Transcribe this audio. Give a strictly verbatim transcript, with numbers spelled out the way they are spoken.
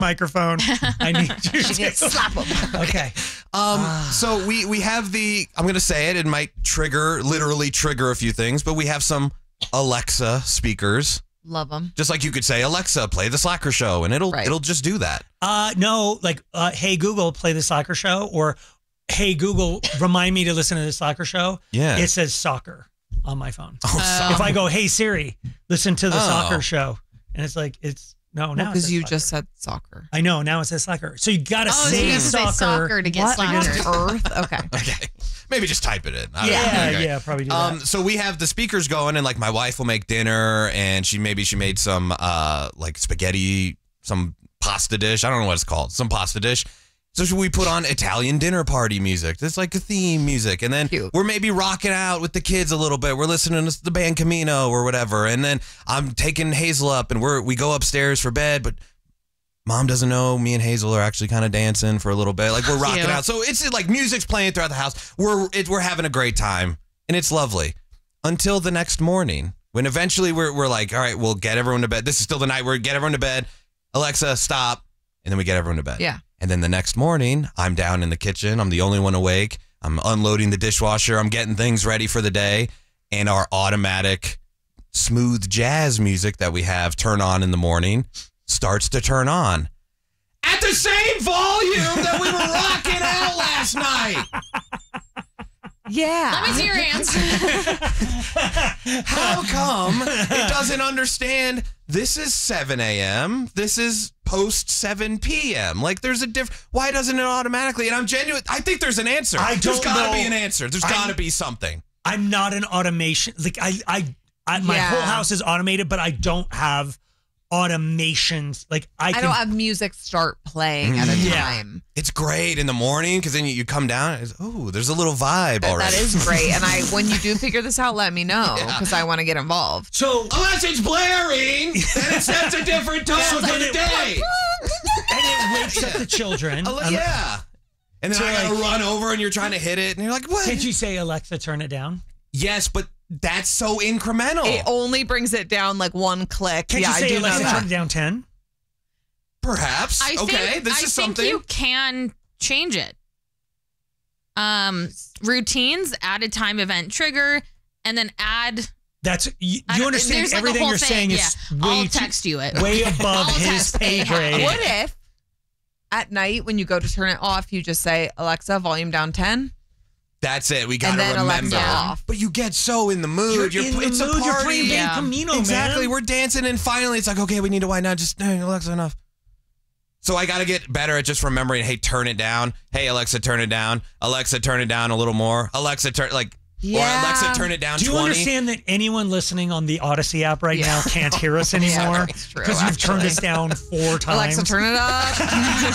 microphone. I need you She to needs to slap him. Okay. Um, so we, we have the, I'm going to say it, it might trigger, literally trigger a few things, but we have some Alexa speakers. Love them. Just like you could say, Alexa, play the Slacker show, and it'll Right. it'll just do that. Uh, no, like, uh, hey, Google, play the soccer show, or hey, Google, remind me to listen to the soccer show. Yeah. It says soccer on my phone. Oh, Uh, If I go, hey, Siri, listen to the Oh. soccer show, and it's like, it's, no, now it Because says you soccer. just said soccer. I know, now it says soccer. So you got to Oh, so say, you have to say soccer. soccer to get What on slackers. earth? Okay. Okay. Maybe just type it in. I don't Yeah. know. Yeah, Okay. yeah, probably do that. Um, so we have the speakers going, and like my wife will make dinner, and she maybe she made some uh like spaghetti, some pasta dish. I don't know what it's called, some pasta dish. So should we put on Italian dinner party music? It's like a theme music, and then Cute. we're maybe rocking out with the kids a little bit. We're listening to the band Camino or whatever, and then I'm taking Hazel up, and we're we go upstairs for bed, but Mom doesn't know me and Hazel are actually kind of dancing for a little bit. Like we're rocking Cute. out. So it's like music's playing throughout the house. We're it, we're having a great time, and it's lovely until the next morning when eventually we're we're like, all right, we'll get everyone to bed. This is still the night where we get everyone to bed. Alexa, stop, and then we get everyone to bed. Yeah. And then the next morning, I'm down in the kitchen. I'm the only one awake. I'm unloading the dishwasher. I'm getting things ready for the day, and our automatic smooth jazz music that we have turn on in the morning starts to turn on at the same volume that we were rocking out last night. Yeah. Let me see your answer. How come it doesn't understand this is seven a.m., this is post seven p.m.? Like there's a diff. Why doesn't it automatically? And I'm genuine. I think there's an answer. I There's don't got to know. be an answer. There's I- got to be something. I'm not an automation. Like I, I, I my Yeah. whole house is automated, but I don't have automations. Like I, I can, don't have music start playing at a Yeah. time. It's great in the morning because then you, you come down and it's, oh, there's a little vibe That- already. that is great. And I, when you do figure this out, let me know because I want to get involved. So Unless it's blaring, then it sets a different tone So for then the it- day. and it wakes up the children. Oh, Um, yeah. And then So, I gotta like- run over and you're trying to hit it and you're like, what? Can't you say, Alexa, turn it down? Yes, but that's so incremental. It only brings it down like one click. Can't yeah, you I say, do know Alexa, that. turn it down ten? Perhaps. I okay, think, this I is think something. you can change it. Um, routines, add a time event trigger, and then add. That's you, I you don't- understand there's like a everything whole you're thing, saying yeah. is way I'll too- text you it. way above I'll his text pay it. grade. What if at night when you go to turn it off, you just say, Alexa, volume down ten? That's it. We gotta And then remember. Alexa off. But you get so in the mood. You're in the it's mood. a party. You're playing Band Yeah. Camino, Exactly. man. We're dancing, and finally, it's like, okay, we need to wind down. Just hey, Alexa, enough. So I got to get better at just remembering. Hey, turn it down. Hey, Alexa, turn it down. Alexa, turn it down a little more. Alexa, turn like. Yeah. Or Alexa, turn it down Do you twenty. understand that anyone listening on the Odyssey app right Yeah. now can't hear us Yeah, anymore? that's true, Because you've turned actually. us down four times. Alexa, turn it up.